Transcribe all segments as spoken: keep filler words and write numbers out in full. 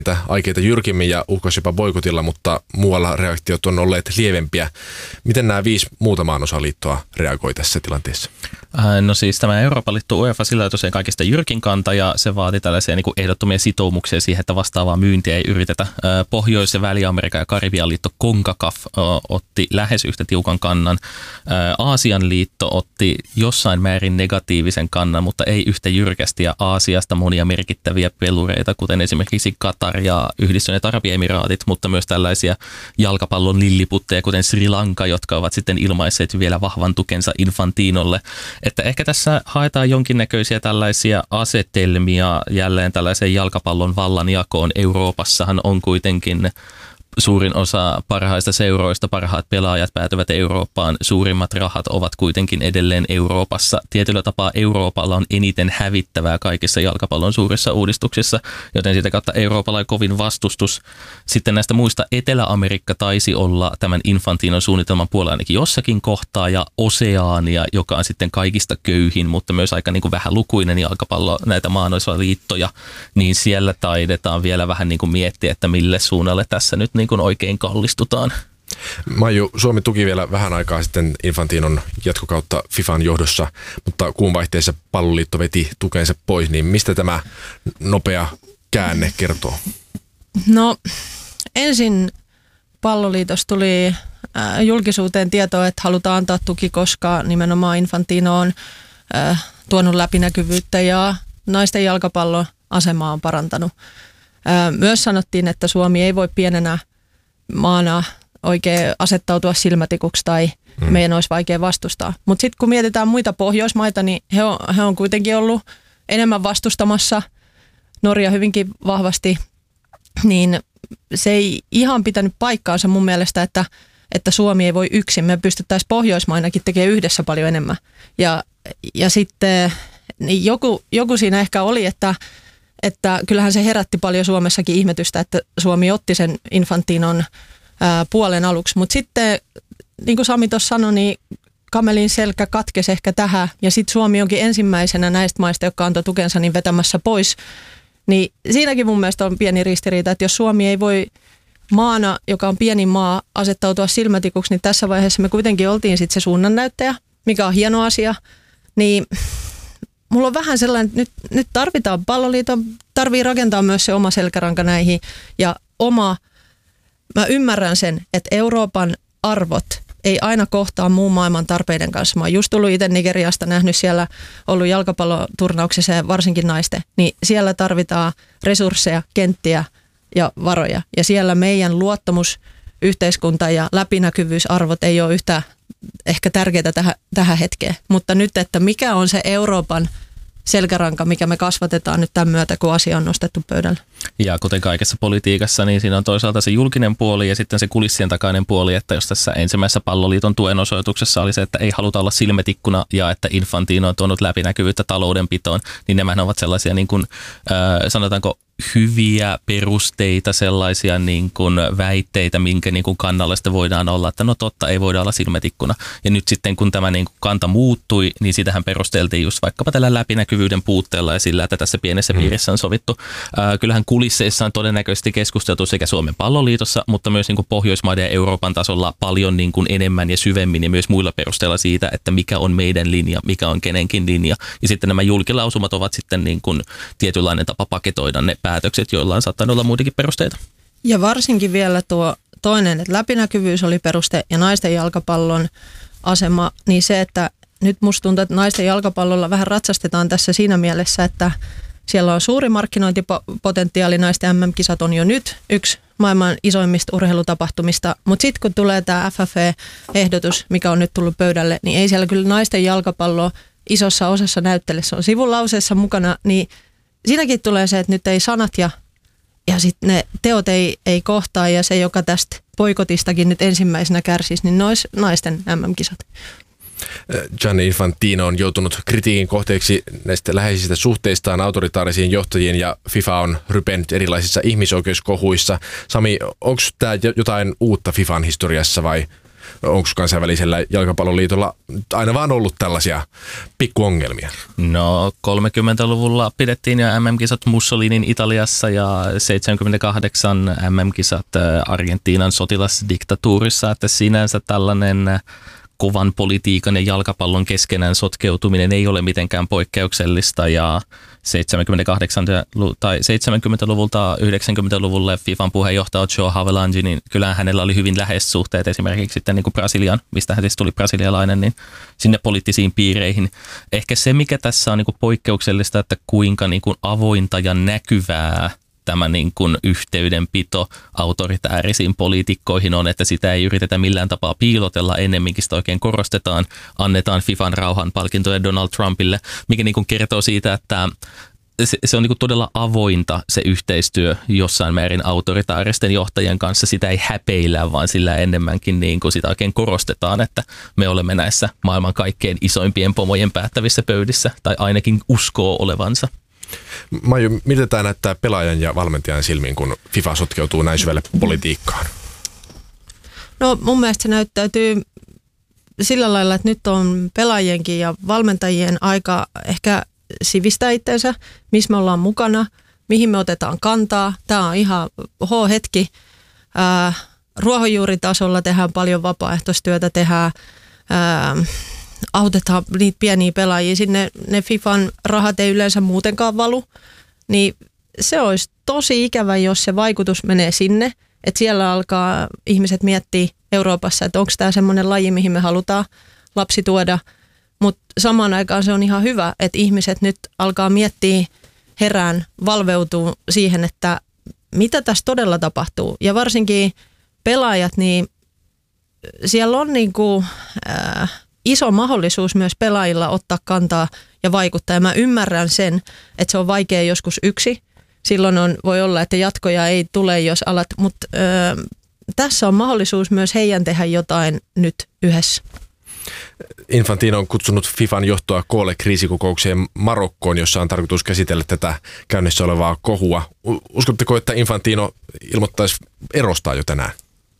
aikeita jyrkimmin ja uhkasi jopa boikotilla, mutta muualla reaktiot on olleet lievempiä. Miten nämä viisi muuta maanosaliittoa reagoi tässä tilanteessa? No siis tämä Euroopan liitto UEFA, sillä on tosiaan kaikista jyrkin kanta ja se vaati tällaisia niin kuin ehdottomia sitoumuksia siihen, että vastaavaa myyntiä ei yritetä. Pohjois- ja Väli-Amerikan ja Karibian liitto CONCACAF otti lähes yhtä tiukan kannan. Aasian liitto otti jossain määrin negatiivisen kannan, mutta ei yhtä jyrkästi ja Aasiasta monia merkittäviä pelureita, kuten esimerkiksi Katar ja Yhdistyneet Arabiemiraatit, mutta myös tällaisia jalkapallon lilliputteja, kuten Sri Lanka, jotka ovat sitten ilmaisseet vielä vahvan tukensa Infantinolle. Että ehkä tässä haetaan jonkinnäköisiä tällaisia asetelmia jälleen tällaiseen jalkapallon vallanjakoon. Euroopassahan on kuitenkin suurin osa parhaista seuroista, parhaat pelaajat päätyvät Eurooppaan. Suurimmat rahat ovat kuitenkin edelleen Euroopassa. Tietyllä tapaa Euroopalla on eniten hävittävää kaikissa jalkapallon suurissa uudistuksissa, joten sitä kautta Euroopalla on kovin vastustus. Sitten näistä muista Etelä-Amerikka taisi olla tämän Infantinon suunnitelman puolella ainakin jossakin kohtaa, ja Oseania, joka on sitten kaikista köyhin, mutta myös aika niin kuin vähälukuinen jalkapallo, näitä maanosaliittoja, niin siellä taidetaan vielä vähän niin kuin miettiä, että mille suunnalle tässä nyt niin kuin oikein kallistutaan. Maiju, Suomi tuki vielä vähän aikaa sitten Infantinon jatkokautta FIFAn johdossa, mutta kuun vaihteessa Palloliitto veti tukensa pois, niin mistä tämä nopea käänne kertoo? No ensin Palloliitossa tuli äh, julkisuuteen tietoa, että halutaan antaa tuki, koska nimenomaan Infantino on äh, tuonut läpinäkyvyyttä ja naisten jalkapallon asemaa on parantanut. Äh, myös sanottiin, että Suomi ei voi pienenä maana oikein asettautua silmätikuksi tai mm. meidän olisi vaikea vastustaa. Mutta sitten kun mietitään muita Pohjoismaita, niin he on, he on kuitenkin ollut enemmän vastustamassa, Norja hyvinkin vahvasti, niin se ei ihan pitänyt paikkaansa mun mielestä, että, että Suomi ei voi yksin. Me pystyttäisiin Pohjoismainakin tekemään yhdessä paljon enemmän. Ja, ja sitten niin joku, joku siinä ehkä oli, että Että kyllähän se herätti paljon Suomessakin ihmetystä, että Suomi otti sen Infantinon ää, puolen aluksi. Mutta sitten, niin kuin Sami tuossa sanoi, niin kamelin selkä katkesi ehkä tähän. Ja sitten Suomi onkin ensimmäisenä näistä maista, jotka antoi tukensa, niin vetämässä pois. Niin siinäkin mun mielestä on pieni ristiriita, että jos Suomi ei voi maana, joka on pieni maa, asettautua silmätikuksi, niin tässä vaiheessa me kuitenkin oltiin sitten se suunnannäyttäjä, mikä on hieno asia. Niin mulla on vähän sellainen, että nyt, nyt tarvitaan Palloliiton, tarvii rakentaa myös se oma selkäranka näihin ja oma, mä ymmärrän sen, että Euroopan arvot ei aina kohtaa muun maailman tarpeiden kanssa. Mä oon just tullut itse Nigeriasta, nähnyt siellä, ollut jalkapalloturnauksessa ja varsinkin naisten, niin siellä tarvitaan resursseja, kenttiä ja varoja. Ja siellä meidän luottamus, yhteiskunta ja läpinäkyvyysarvot ei ole yhtä ehkä tärkeää tähän, tähän hetkeen. Mutta nyt, että mikä on se Euroopan selkäranka, mikä me kasvatetaan nyt tämän myötä, kun asia on nostettu pöydälle. Ja kuten kaikessa politiikassa, niin siinä on toisaalta se julkinen puoli ja sitten se kulissien takainen puoli, että jos tässä ensimmäisessä Palloliiton tuen osoituksessa oli se, että ei haluta olla silmetikkuna ja että Infantino on tuonut läpinäkyvyyttä taloudenpitoon, niin nämä ovat sellaisia niin kuin, äh, sanotaanko hyviä perusteita, sellaisia niin kuin väitteitä, minkä niin kuin kannalla sitten voidaan olla, että no totta, ei voida olla silmetikkuna. Ja nyt sitten kun tämä niin kuin kanta muuttui, niin sitähän perusteltiin just vaikkapa tällä läpinäkyvyyden puutteella ja sillä, että tässä pienessä piirissä on sovittu. Äh, kyllähän kulisseissa on todennäköisesti keskusteltu sekä Suomen Palloliitossa, mutta myös niin kuin Pohjoismaiden ja Euroopan tasolla paljon niin kuin enemmän ja syvemmin ja myös muilla perusteilla siitä, että mikä on meidän linja, mikä on kenenkin linja. Ja sitten nämä julkilausumat ovat sitten niin kuin tietynlainen tapa paketoida ne päätökset, joilla on saattanut olla muitakin perusteita. Ja varsinkin vielä tuo toinen, että läpinäkyvyys oli peruste ja naisten jalkapallon asema, niin se, että nyt musta tuntuu, että naisten jalkapallolla vähän ratsastetaan tässä siinä mielessä, että siellä on suuri markkinointipotentiaali, naisten M M-kisat on jo nyt yksi maailman isoimmista urheilutapahtumista, mutta sitten kun tulee tämä F F E-ehdotus, mikä on nyt tullut pöydälle, niin ei siellä kyllä naisten jalkapallo isossa osassa näyttele, se on sivulauseessa mukana, niin siinäkin tulee se, että nyt ei sanat ja, ja sitten ne teot ei, ei kohtaa ja se, joka tästä boikotistakin nyt ensimmäisenä kärsisi, niin ne olisi naisten M M-kisat. Gianni Infantino on joutunut kritiikin kohteeksi näistä läheisistä suhteistaan autoritaarisiin johtajien ja FIFA on rypennyt erilaisissa ihmisoikeuskohuissa. Sami, onko tämä jotain uutta FIFAn historiassa vai onko kansainvälisellä jalkapalloliitolla aina vaan ollut tällaisia pikkuongelmia? No kolmekymmentäluvulla pidettiin jo M M-kisat Mussolinin Italiassa ja seitsemänkymmentäkahdeksan M M-kisat Argentiinan sotilasdiktatuurissa, että sinänsä tällainen kovan politiikan ja jalkapallon keskenään sotkeutuminen ei ole mitenkään poikkeuksellista ja seitsemänkymmentäkahdeksan tai seitsemänkymmentäluvulta yhdeksänkymmentäluvulle FIFAn puheenjohtaja Joe Havelange, niin kyllähän hänellä oli hyvin läheiset suhteet esimerkiksi sitten niin kuin Brasilian, mistä hän siis tuli brasilialainen, niin sinne poliittisiin piireihin. Ehkä se, mikä tässä on niin kuin poikkeuksellista, että kuinka niin kuin avointa ja näkyvää tämä niin kuin yhteydenpito autoritäärisiin poliitikkoihin on, että sitä ei yritetä millään tapaa piilotella, ennemminkin sitä oikein korostetaan, annetaan FIFAn rauhanpalkintoja Donald Trumpille, mikä niin kuin kertoo siitä, että se, se on niin kuin todella avointa se yhteistyö jossain määrin autoritaaristen johtajien kanssa, sitä ei häpeillä, vaan sillä enemmänkin niin kuin sitä oikein korostetaan, että me olemme näissä maailman kaikkein isoimpien pomojen päättävissä pöydissä, tai ainakin uskoo olevansa. Maiju, miltä tämä näyttää pelaajan ja valmentajan silmiin, kun FIFA sotkeutuu näin syvälle politiikkaan? No mun mielestä se näyttäytyy sillä lailla, että nyt on pelaajien ja valmentajien aika ehkä sivistää itseensä, missä me ollaan mukana, mihin me otetaan kantaa. Tämä on ihan H-hetki. Ää, ruohonjuuritasolla tehdään paljon vapaaehtoistyötä, tehdään ää, autetaan niitä pieniä pelaajia, sinne ne FIFAn rahat ei yleensä muutenkaan valu, niin se olisi tosi ikävä, jos se vaikutus menee sinne, että siellä alkaa ihmiset miettiä Euroopassa, että onko tämä semmoinen laji, mihin me halutaan lapsi tuoda, mutta samaan aikaan se on ihan hyvä, että ihmiset nyt alkaa miettiä herään, valveutuu siihen, että mitä tässä todella tapahtuu, ja varsinkin pelaajat, niin siellä on niinku Äh, iso mahdollisuus myös pelaajilla ottaa kantaa ja vaikuttaa. Ja mä ymmärrän sen, että se on vaikea joskus yksi. Silloin on, voi olla, että jatkoja ei tule, jos alat. Mutta öö, tässä on mahdollisuus myös heidän tehdä jotain nyt yhdessä. Infantino on kutsunut FIFAn johtoa koolle kriisikokoukseen Marokkoon, jossa on tarkoitus käsitellä tätä käynnissä olevaa kohua. Uskotteko, että Infantino ilmoittaisi erostaa jo tänään?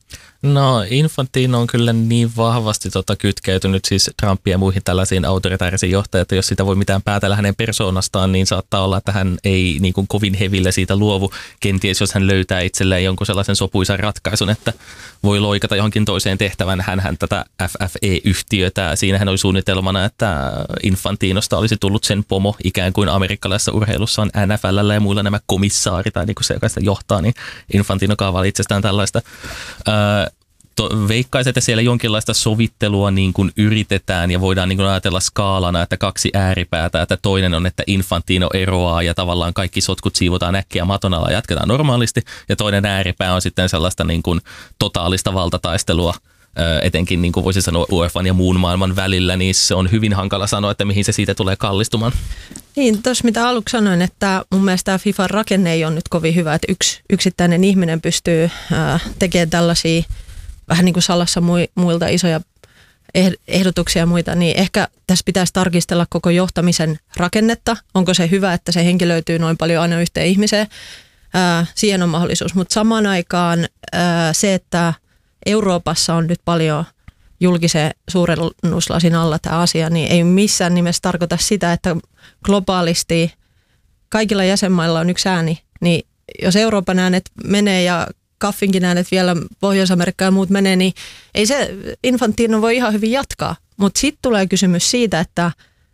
No Infantino on kyllä niin vahvasti tota, kytkeytynyt siis Trumpia ja muihin tällaisiin autoritaarisiin johtajiin, että jos sitä voi mitään päätellä hänen persoonastaan, niin saattaa olla, että hän ei niin kuin kovin hevillä siitä luovu. Kenties jos hän löytää itselleen jonkun sellaisen sopuisan ratkaisun, että voi loikata johonkin toiseen tehtävän, hänhän tätä F F E-yhtiötä. Siinähän oli suunnitelmana, että Infantinosta olisi tullut sen pomo, ikään kuin amerikkalaisessa urheilussa on N F L:llä ja muilla nämä komissaari tai niin kuin se, joka sitä johtaa, niin Infantino kaavaili itsestään tällaista. Öö, Veikkaisin, että siellä jonkinlaista sovittelua niin kuin yritetään ja voidaan niin kuin ajatella skaalana, että kaksi ääripäätä, että toinen on, että Infantino eroaa ja tavallaan kaikki sotkut siivotaan äkkiä maton alla ja jatketaan normaalisti, ja toinen ääripää on sitten sellaista niin kuin totaalista valtataistelua, etenkin niin kuin voisi sanoa U E F A ja muun maailman välillä, niin se on hyvin hankala sanoa, että mihin se siitä tulee kallistumaan. Niin, tuossa mitä aluksi sanoin, että mun mielestä tämä FIFAn rakenne ei ole nyt kovin hyvä, että yksi yksittäinen ihminen pystyy ää, tekemään tällaisia vähän niin kuin salassa muilta isoja ehdotuksia ja muita, niin ehkä tässä pitäisi tarkistella koko johtamisen rakennetta. Onko se hyvä, että se henkilöityy noin paljon aina yhteen ihmiseen? Ää, siihen on mahdollisuus, mutta samaan aikaan ää, se, että Euroopassa on nyt paljon julkisen suurennuslasin alla tämä asia, niin ei missään nimessä tarkoita sitä, että globaalisti kaikilla jäsenmailla on yksi ääni, niin jos Euroopan äänet menee ja Kaffinkin äänet vielä Pohjois-Amerikka ja muut menee, niin ei se Infantino voi ihan hyvin jatkaa. Mutta sitten tulee kysymys siitä, että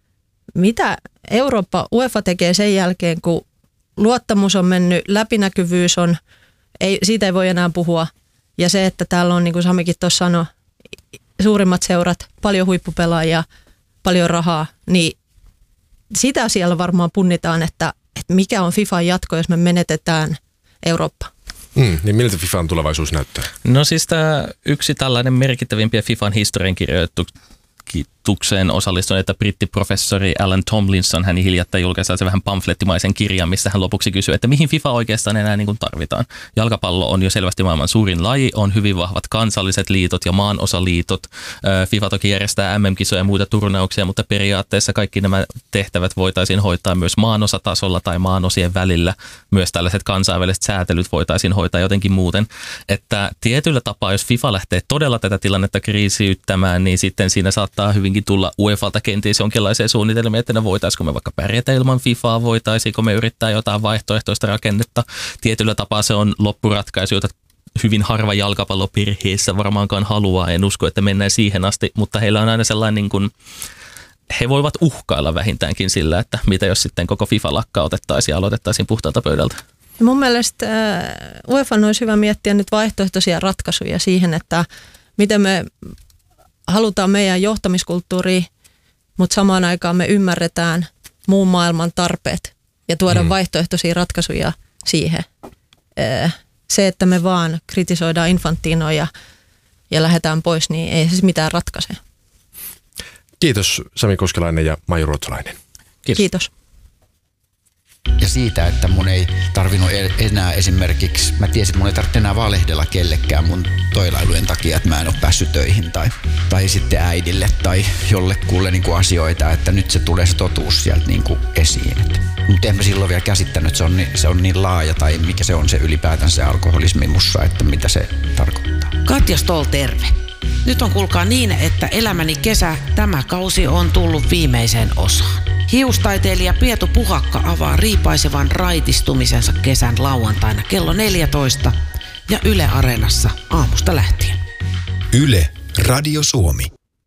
mitä Eurooppa, UEFA tekee sen jälkeen, kun luottamus on mennyt, läpinäkyvyys on, ei, siitä ei voi enää puhua. Ja se, että täällä on, niin kuin Samikin tuossa sanoi, suurimmat seurat, paljon huippupelaajia, paljon rahaa, niin sitä siellä varmaan punnitaan, että, että mikä on FIFAn jatko, jos me menetetään Eurooppa. Mm, niin miltä FIFAn tulevaisuus näyttää? No siis tämä yksi tällainen merkittävimpiä FIFAn historian tutkimukseen osallistuneita brittiprofessori Alan Tomlinson, hän hiljattain julkaisi se vähän pamflettimaisen kirjan, missä hän lopuksi kysyy, että mihin FIFA oikeastaan enää niin kuin tarvitaan. Jalkapallo on jo selvästi maailman suurin laji, on hyvin vahvat kansalliset liitot ja maanosaliitot. FIFA toki järjestää M M-kisoja ja muita turnauksia, mutta periaatteessa kaikki nämä tehtävät voitaisiin hoitaa myös maanosatasolla tai maanosien välillä. Myös tällaiset kansainväliset säätelyt voitaisiin hoitaa jotenkin muuten. Että tietyllä tapaa, jos FIFA lähtee todella tätä tilannetta kriisiyttämään, niin sitten siinä saattaa hyvinkin tulla UEFalta kenties jonkinlaisia suunnitelmia, että ne voitaisiinko me vaikka pärjätä ilman FIFAa, voitaisiinko me yrittää jotain vaihtoehtoista rakennetta. Tietyllä tapaa se on loppuratkaisu, jota hyvin harva jalkapalloperheessä varmaankaan haluaa. En usko, että mennään siihen asti, mutta heillä on aina sellainen niin kuin, he voivat uhkailla vähintäänkin sillä, että mitä jos sitten koko FIFA lakkautettaisiin ja aloitettaisiin puhtaalta pöydältä. Mun mielestä UEFA olisi hyvä miettiä nyt vaihtoehtoisia ratkaisuja siihen, että miten me halutaan meidän johtamiskulttuuriin, mutta samaan aikaan me ymmärretään muun maailman tarpeet ja tuoda mm. vaihtoehtoisia ratkaisuja siihen. Se, että me vaan kritisoidaan Infantinoa ja, ja lähdetään pois, niin ei se mitään ratkaise. Kiitos Sami Koskelainen ja Maiju Ruotsalainen. Kiitos. Kiitos. Ja siitä, että mun ei tarvinnut enää esimerkiksi, mä tiesin, että mun ei tarvitse enää valehdella kellekään mun toilailujen takia, että mä en ole päässyt töihin tai, tai sitten äidille tai jollekulle niin kuin asioita, että nyt se tulee se totuus sieltä niin kuin esiin. Mutta en mä silloin vielä käsittänyt, että se on, niin, se on niin laaja tai mikä se on se ylipäätään se alkoholismi mussa, että mitä se tarkoittaa. Katja Stoll, terve. Nyt on kuulkaa niin, että elämäni kesä, tämä kausi on tullut viimeiseen osaan. Hiustaiteilija Pietu Puhakka avaa riipaisevan raitistumisensa kesän lauantaina kello neljätoista ja Yle Areenassa aamusta lähtien. Yle, Radio Suomi.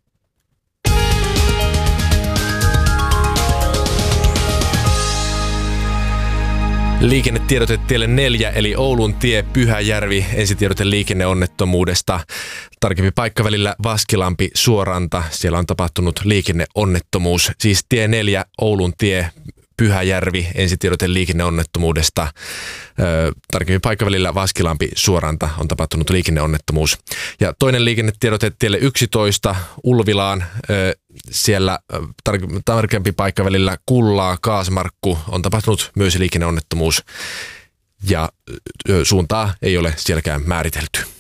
Liikennetiedote tielle neljä, eli Oulun tie Pyhäjärvi, ensitiedote liikenneonnettomuudesta. Tarkempi paikka välillä Vaskilampi Suoranta, siellä on tapahtunut liikenneonnettomuus. Siis tie neljä, Oulun tie Pyhäjärvi, ensitiedote liikenneonnettomuudesta. Ö, tarkemmin paikkavälillä Vaskilampi Suoranta on tapahtunut liikenneonnettomuus. Ja toinen liikennetiedote tielle yksitoista Ulvilaan, ö, siellä tar- tarkempi paikkavälillä Kullaa Kaasmarkku on tapahtunut myös liikenneonnettomuus. Ja ö, suuntaa ei ole sielläkään määritelty.